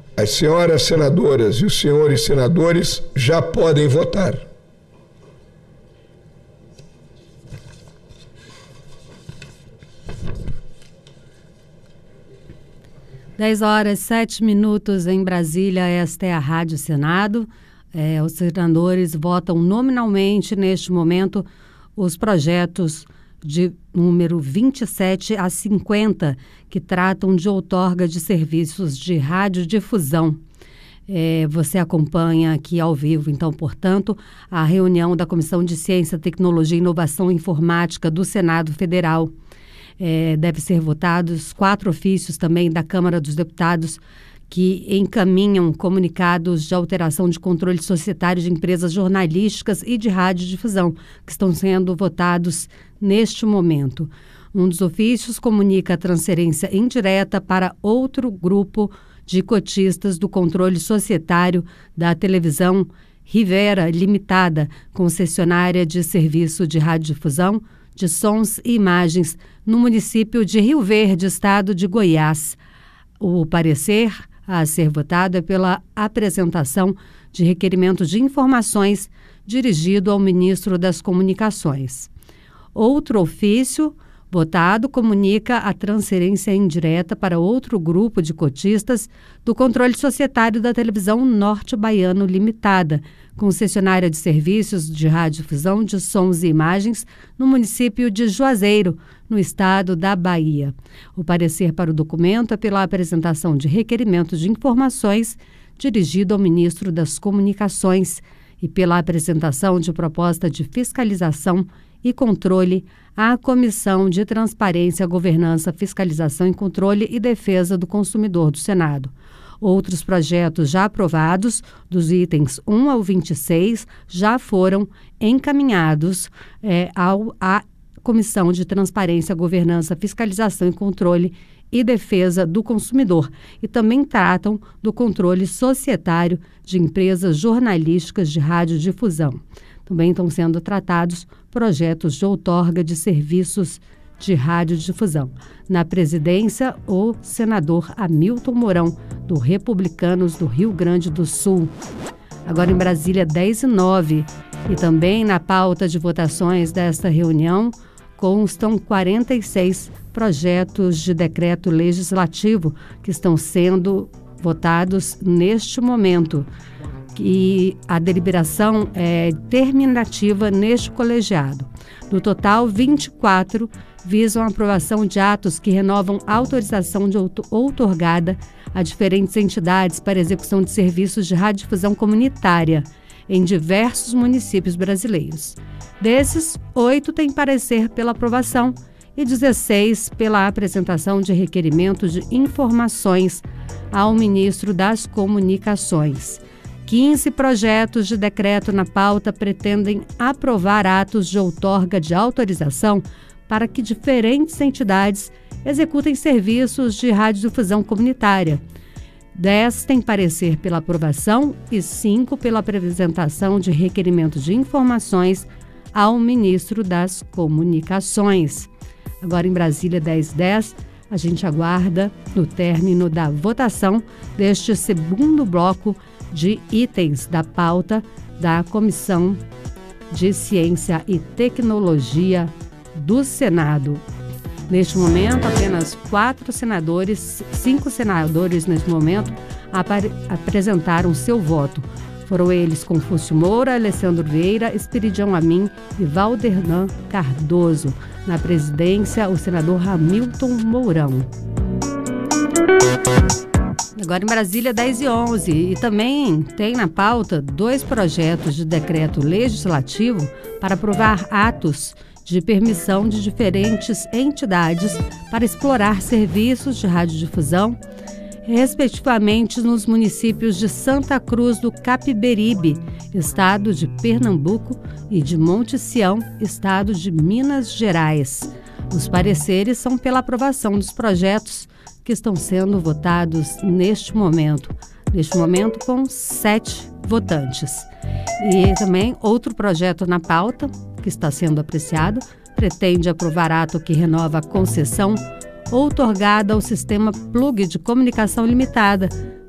As senhoras senadoras e os senhores senadores já podem votar. Dez horas, 7 minutos em Brasília. Esta é a Rádio Senado. Os senadores votam nominalmente, neste momento, os projetos de número 27 a 50, que tratam de outorga de serviços de radiodifusão. Você acompanha aqui ao vivo, então, portanto, a reunião da Comissão de Ciência, Tecnologia, Inovação e Informática do Senado Federal. Deve ser votados 4 ofícios também da Câmara dos Deputados que encaminham comunicados de alteração de controle societário de empresas jornalísticas e de radiodifusão, que estão sendo votados neste momento. Um dos ofícios comunica a transferência indireta para outro grupo de cotistas do controle societário da televisão Rivera Limitada, concessionária de serviço de radiodifusão de sons e imagens no município de Rio Verde, estado de Goiás. O parecer a ser votado é pela apresentação de requerimento de informações dirigido ao ministro das Comunicações. Outro ofício votado comunica a transferência indireta para outro grupo de cotistas do controle societário da televisão Norte Baiano Limitada, concessionária de serviços de radiodifusão de sons e imagens no município de Juazeiro, no estado da Bahia. O parecer para o documento é pela apresentação de requerimento de informações dirigido ao ministro das Comunicações e pela apresentação de proposta de fiscalização e controle à Comissão de Transparência, Governança, Fiscalização e Controle e Defesa do Consumidor do Senado. Outros projetos já aprovados, dos itens 1 ao 26, já foram encaminhados à Comissão de Transparência, Governança, Fiscalização e Controle e Defesa do Consumidor e também tratam do controle societário de empresas jornalísticas de radiodifusão. Também estão sendo tratados projetos de outorga de serviços de radiodifusão. Na presidência, o senador Hamilton Mourão, do Republicanos do Rio Grande do Sul. Agora em Brasília, 10h09. E também na pauta de votações desta reunião constam 46 projetos de decreto legislativo que estão sendo votados neste momento. E a deliberação é terminativa neste colegiado. No total, 24 visam a aprovação de atos que renovam a autorização outorgada a diferentes entidades para execução de serviços de radiodifusão comunitária em diversos municípios brasileiros. Desses, 8 têm parecer pela aprovação e 16 pela apresentação de requerimentos de informações ao ministro das Comunicações. 15 projetos de decreto na pauta pretendem aprovar atos de outorga de autorização para que diferentes entidades executem serviços de radiodifusão comunitária. 10 têm parecer pela aprovação e 5 pela apresentação de requerimentos de informações ao ministro das Comunicações. Agora em Brasília, 10h10, a gente aguarda o término da votação deste segundo bloco de itens da pauta da Comissão de Ciência e Tecnologia do Senado. Neste momento, apenas 5 senadores neste momento apresentaram seu voto. Foram eles Confúcio Moura, Alessandro Vieira, Esperidião Amin e Valdernan Cardoso. Na presidência, o senador Hamilton Mourão. Agora em Brasília, 10h11. E também tem na pauta 2 projetos de decreto legislativo para aprovar atos de permissão de diferentes entidades para explorar serviços de radiodifusão, respectivamente nos municípios de Santa Cruz do Capiberibe, estado de Pernambuco, e de Monte Sião, estado de Minas Gerais. Os pareceres são pela aprovação dos projetos que estão sendo votados neste momento com 7 votantes. E também outro projeto na pauta que está sendo apreciado pretende aprovar ato que renova a concessão outorgada ao Sistema Plug de Comunicação Limitada,